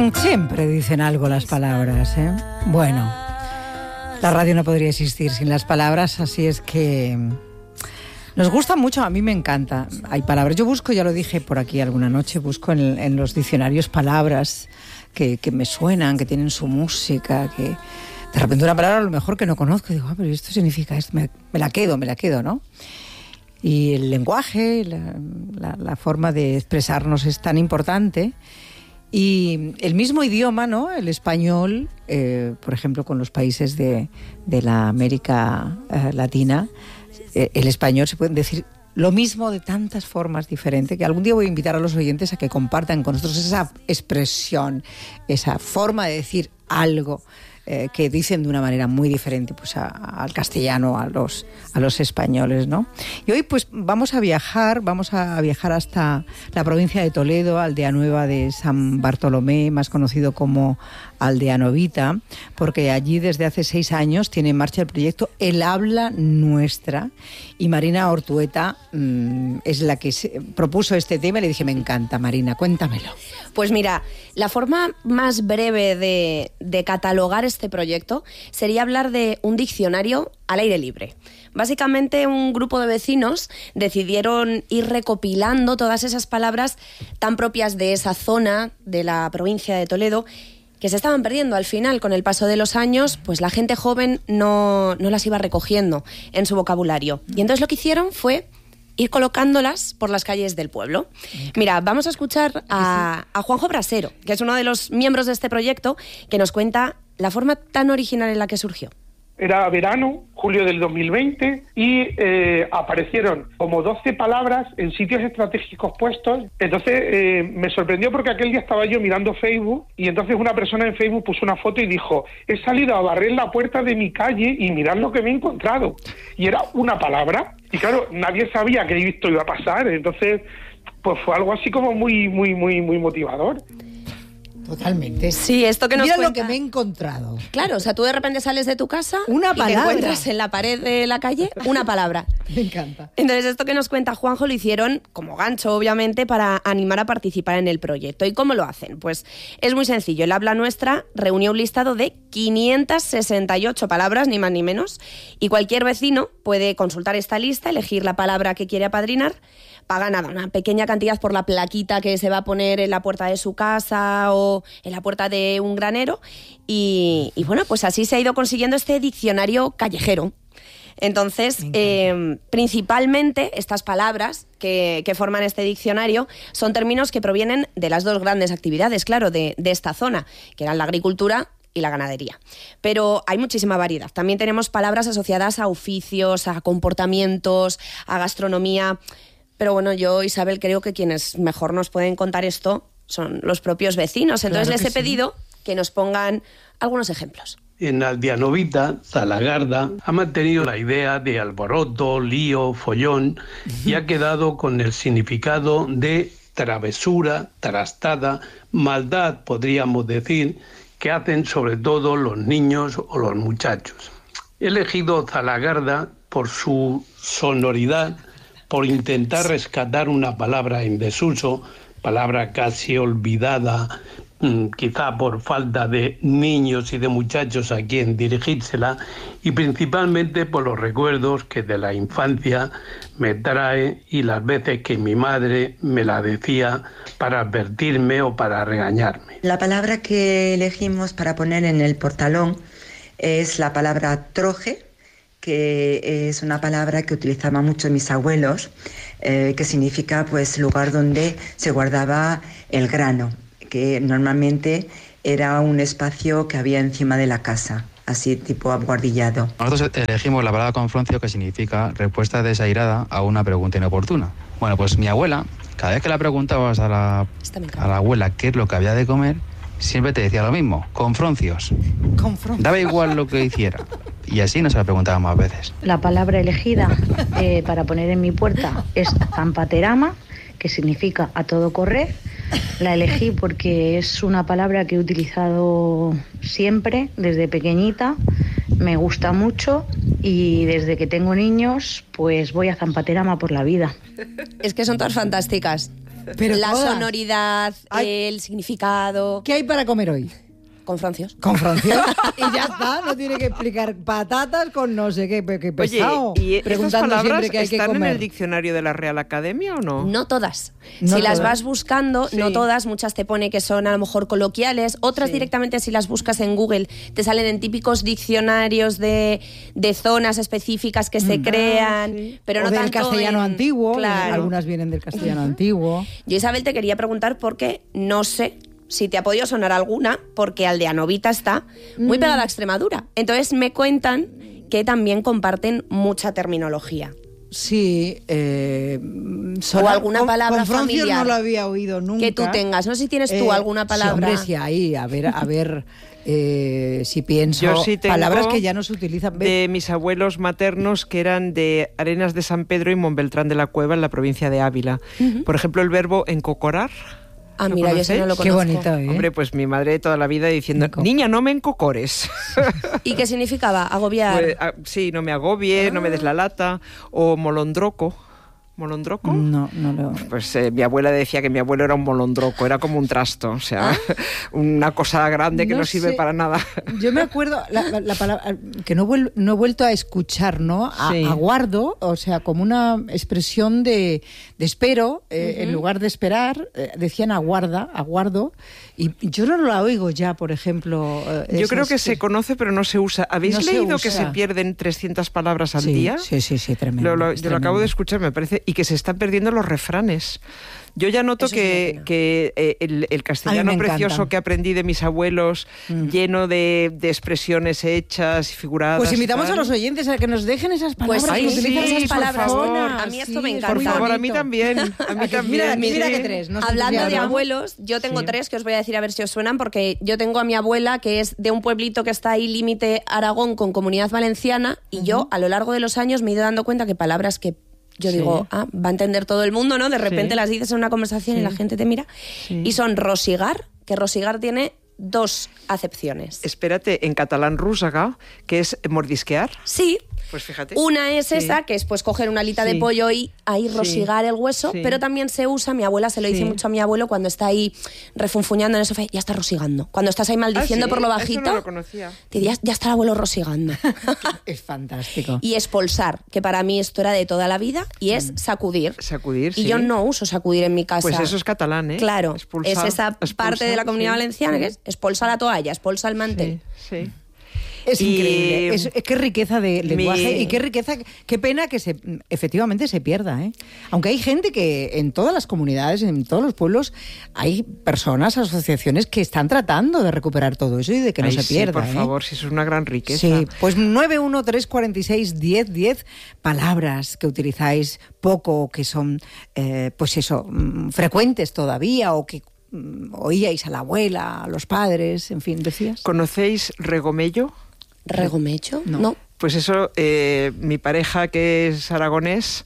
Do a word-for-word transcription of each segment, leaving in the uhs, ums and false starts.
Siempre dicen algo las palabras, ¿eh? Bueno, la radio no podría existir sin las palabras, así es que nos gusta mucho, a mí me encanta. Hay palabras, yo busco, ya lo dije por aquí alguna noche, busco en, en los diccionarios palabras que, que me suenan, que tienen su música, que de repente una palabra a lo mejor que no conozco, y digo, ah, pero esto significa esto, me, me la quedo, me la quedo, ¿no? Y el lenguaje, la, la, la forma de expresarnos es tan importante. Y el mismo idioma, ¿no? El español, eh, por ejemplo, con los países de, de la América eh, Latina, eh, el español se puede decir lo mismo de tantas formas diferentes, que algún día voy a invitar a los oyentes a que compartan con nosotros esa expresión, esa forma de decir algo eh, que dicen de una manera muy diferente pues a, al castellano, a los, a los españoles, ¿no? Y hoy pues vamos a viajar, vamos a viajar hasta la provincia de Toledo, Aldea Nueva de San Bartolomé, más conocido como Aldea Novita, porque allí desde hace seis años tiene en marcha el proyecto El Habla Nuestra, y Marina Ortueta mmm, es la que se propuso este tema y le dije, me encanta, Marina, cuéntamelo. Pues mira, la forma más breve de, de catalogar este proyecto sería hablar de un diccionario al aire libre. Básicamente un grupo de vecinos decidieron ir recopilando todas esas palabras tan propias de esa zona de la provincia de Toledo que se estaban perdiendo al final. Con el paso de los años, pues la gente joven no, no las iba recogiendo en su vocabulario. Y entonces lo que hicieron fue ir colocándolas por las calles del pueblo. Mira, vamos a escuchar a, a Juanjo Brasero, que es uno de los miembros de este proyecto, que nos cuenta la forma tan original en la que surgió. Era verano, julio del dos mil veinte, y eh, aparecieron como doce palabras en sitios estratégicos puestos. Entonces eh, me sorprendió porque aquel día estaba yo mirando Facebook, y entonces una persona en Facebook puso una foto y dijo, he salido a barrer la puerta de mi calle y mirad lo que me he encontrado. Y era una palabra, y claro, nadie sabía que esto iba a pasar. Entonces pues fue algo así como muy, muy, muy, muy motivador. Totalmente. Sí, esto que nos Mira cuenta. lo que me he encontrado. Claro, o sea, tú de repente sales de tu casa una y palabra. te encuentras en la pared de la calle una palabra. Me encanta. Entonces, esto que nos cuenta Juanjo lo hicieron como gancho, obviamente, para animar a participar en el proyecto. ¿Y cómo lo hacen? Pues es muy sencillo. El Habla Nuestra reunió un listado de quinientas sesenta y ocho palabras, ni más ni menos, y cualquier vecino puede consultar esta lista, elegir la palabra que quiere apadrinar, paga nada, una pequeña cantidad por la plaquita que se va a poner en la puerta de su casa o en la puerta de un granero, y, y bueno, pues así se ha ido consiguiendo este diccionario callejero. Entonces, eh, principalmente estas palabras que, que forman este diccionario son términos que provienen de las dos grandes actividades, claro, de, de esta zona, que eran la agricultura y la ganadería. Pero hay muchísima variedad. También tenemos palabras asociadas a oficios, a comportamientos, a gastronomía. Pero bueno, yo, Isabel, creo que quienes mejor nos pueden contar esto son los propios vecinos. Entonces Claro les he sí. pedido que nos pongan algunos ejemplos. En Aldea Novita, Zalagarda ha mantenido la idea de alboroto, lío, follón, y ha quedado con el significado de travesura, trastada, maldad, podríamos decir, que hacen sobre todo los niños o los muchachos. He elegido Zalagarda por su sonoridad, por intentar rescatar una palabra en desuso, palabra casi olvidada, quizá por falta de niños y de muchachos a quien dirigírsela, y principalmente por los recuerdos que de la infancia me trae y las veces que mi madre me la decía para advertirme o para regañarme. La palabra que elegimos para poner en el portalón es la palabra troje, que es una palabra que utilizaban mucho mis abuelos, eh, que significa pues lugar donde se guardaba el grano, que normalmente era un espacio que había encima de la casa, así tipo abuhardillado. Nosotros elegimos la palabra confroncio, que significa respuesta desairada a una pregunta inoportuna. Bueno, pues mi abuela, cada vez que le preguntabas a la, a la abuela qué es lo que había de comer, siempre te decía lo mismo, confroncios. Confroncios. Daba igual lo que hiciera. Y así nos la preguntaba más veces. La palabra elegida eh, para poner en mi puerta es zampaterama, que significa a todo correr. La elegí porque es una palabra que he utilizado siempre, desde pequeñita, me gusta mucho y desde que tengo niños, pues voy a zampaterama por la vida. Es que son todas fantásticas. Pero la todas. sonoridad, Ay. el significado. ¿Qué hay para comer hoy? Con Francios. Con Francia. Y ya está, no tiene que explicar patatas con no sé qué, qué pesado. Oye, ¿y estas preguntando palabras siempre qué hay que están en comer. el diccionario de la Real Academia o no? No todas. No si las todas. vas buscando, Sí. no todas, muchas te pone que son a lo mejor coloquiales, otras Sí. directamente si las buscas en Google te salen en típicos diccionarios de, de zonas específicas que se crean, sí. pero no o del tanto castellano en- antiguo, Claro. algunas vienen del castellano antiguo. Yo, Isabel, te quería preguntar porque no sé si te ha podido sonar alguna, porque Aldeanovita está muy pegada a Extremadura. Entonces me cuentan que también comparten mucha terminología. Sí, eh, O sonar- alguna con- palabra con Francios familiar no lo había oído nunca. que tú tengas. No sé si tienes tú Eh, alguna palabra. Sí, hombre, sí hay. A ver, a ver eh, si pienso. Yo sí tengo palabras que ya no se utilizan. Ve- de mis abuelos maternos que eran de Arenas de San Pedro y Montbeltrán de la Cueva en la provincia de Ávila. Por ejemplo, el verbo encocorar. Ah, ¿Lo mira, yo ese no lo conocéis? Qué conozco. bonito, ¿eh? Hombre, pues mi madre toda la vida diciendo, Enco- niña, no me encocores. ¿Y qué significaba? Agobiar. Pues, ah, sí, no me agobie, no me des la lata. O molondroco. ¿Molondroco? No, no lo. Pues eh, mi abuela decía que mi abuelo era un molondroco, era como un trasto, o sea, una cosa grande que no, No sirve sé. para nada. Yo me acuerdo la, la- la palabra que no, vuel- no he vuelto a escuchar, ¿no? A- Sí. Aguardo, o sea, como una expresión de, de espero, eh, en lugar de esperar, eh, decían aguarda, aguardo, y yo no la oigo ya, por ejemplo. eh, Yo creo esas- que se conoce pero no se usa. ¿Habéis No se leído que usa. se pierden trescientas palabras al Sí, día? sí, sí, sí, tremendo. Lo- lo- es yo lo acabo tremendo. de escuchar, me parece, y que se están perdiendo los refranes. Yo ya noto Eso es una que, pena. que eh, el, el castellano A mí me precioso encanta. que aprendí de mis abuelos, Mm. lleno de, de expresiones hechas y figuradas. Pues y invitamos tal. a los oyentes a que nos dejen esas palabras. Pues Ay, que sí, utilizan esas por palabras. favor. A mí esto me es encanta. Por muy favor, a mí bonito. también. A mí que- también. mira, mira sí. que tres. nos Hablando de entusiasma. abuelos, yo tengo Sí. tres que os voy a decir a ver si os suenan, porque yo tengo a mi abuela, que es de un pueblito que está ahí límite Aragón con Comunidad Valenciana, y yo a lo largo de los años me he ido dando cuenta que palabras que yo Sí. digo, ah, va a entender todo el mundo, ¿no? De repente Sí. las dices en una conversación y la gente te mira. Sí. Y son rosigar, que rosigar tiene dos acepciones. Espérate, en catalán rúsaga, que es mordisquear. Sí. Pues fíjate. Una es Sí. esa, que es pues coger una alita Sí. de pollo y ahí Sí. rosigar el hueso, Sí. pero también se usa, mi abuela se lo dice Sí. mucho a mi abuelo cuando está ahí refunfuñando en el sofá, ya está rosigando. Cuando estás ahí maldiciendo Ah, ¿sí? por lo Eso bajito, no lo conocía. te dirías, ya está el abuelo rosigando. Es fantástico. Y expulsar, que para mí esto era de toda la vida, y es sacudir. Sacudir, Y sí. yo no uso sacudir en mi casa. Pues eso es catalán, ¿eh? Claro, Expulsar, es esa parte expulsar, de la Comunidad sí. Valenciana que es expulsa la toalla, expulsa el mantel. Sí, sí. Es Y- increíble. Es, es qué riqueza de lenguaje Mi- y qué riqueza, qué pena que se efectivamente se pierda, ¿eh? Aunque hay gente que en todas las comunidades, en todos los pueblos, hay personas, asociaciones que están tratando de recuperar todo eso y de que no Ay, se sí, pierda. por ¿eh? favor, si eso es una gran riqueza. Sí, pues nueve uno tres cuatro seis diez diez palabras que utilizáis poco o que son, eh, pues eso, mm, frecuentes todavía o que mm, oíais a la abuela, a los padres, en fin, decías. ¿Conocéis regomello? ¿Regomecho? No. No. Pues eso, eh, mi pareja que es aragonés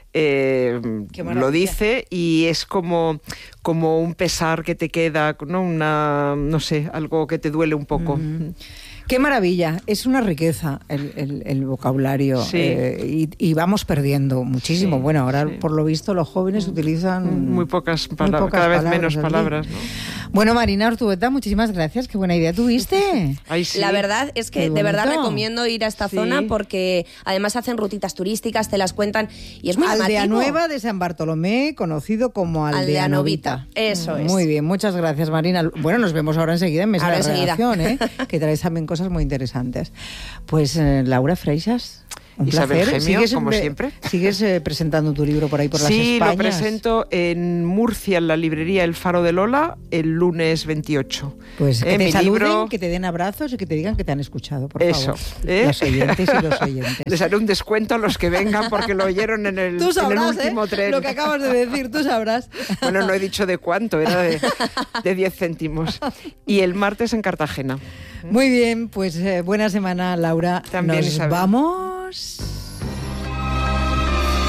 eh, Qué maravilla. lo dice y es como, como un pesar que te queda, ¿no? Una, no sé, algo que te duele un poco. Qué maravilla, es una riqueza el, el- el vocabulario Sí. eh, y, y vamos perdiendo muchísimo. Sí, bueno, ahora sí. por lo visto los jóvenes utilizan Muy pocas muy palabras, pocas cada vez palabras menos al día. palabras, ¿no? Bueno, Marina Ortueta, muchísimas gracias, qué buena idea tuviste. Ay, sí. La verdad es que Qué de verdad bonito. recomiendo ir a esta Sí. zona porque además hacen rutitas turísticas, te las cuentan y es muy Aldea llamativo. Nueva de San Bartolomé, conocido como Aldea Aldeanovita. Novita. Eso es. Muy bien, muchas gracias, Marina. Bueno, nos vemos ahora enseguida en Mesa Ahora de enseguida. Redacción, ¿eh? que traes también cosas muy interesantes. Pues eh, Laura Freixas, un Isabel placer. Gemio, como pre- siempre. ¿Sigues eh, presentando tu libro por ahí por las Sí, Españas? lo presento en Murcia, en la librería El Faro de Lola, el lunes veintiocho. Pues que Eh, te mi saluden, libro- que te den abrazos y que te digan que te han escuchado, por Eso, favor. ¿eh? Los oyentes y los oyentes. Les haré un descuento a los que vengan porque lo oyeron en el, Tú en sabrás, el último ¿eh? tren. Lo que acabas de decir, tú sabrás. Bueno, no he dicho de cuánto, era de, de diez céntimos. Y el martes en Cartagena. Muy bien, pues eh, buena semana, Laura. También, Nos Isabel. vamos.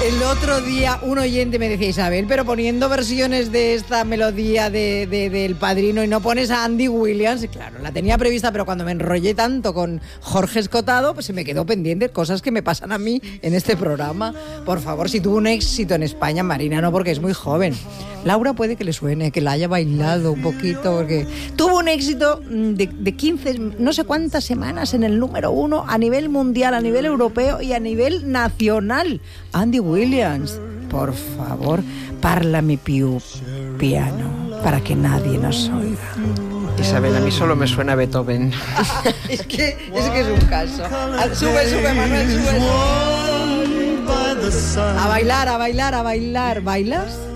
El otro día un oyente me decía, Isabel, pero poniendo versiones de esta melodía de, de, del Padrino y no pones a Andy Williams. Y claro, la tenía prevista, pero cuando me enrollé tanto con Jorge Escotado, pues se me quedó pendiente, cosas que me pasan a mí en este programa. Por favor, si tuvo un éxito en España, Marina no, porque es muy joven. Laura puede que le suene, que la haya bailado un poquito, porque tuvo un éxito de, de quince, no sé cuántas semanas en el número uno a nivel mundial, a nivel europeo y a nivel nacional. Andy Williams, por favor, parlami più piano, para que nadie nos oiga. Isabel, a mí solo me suena Beethoven. es, que, es que es un caso. Sube, sube, Manuel, sube. A bailar, a bailar, a bailar. ¿Bailas?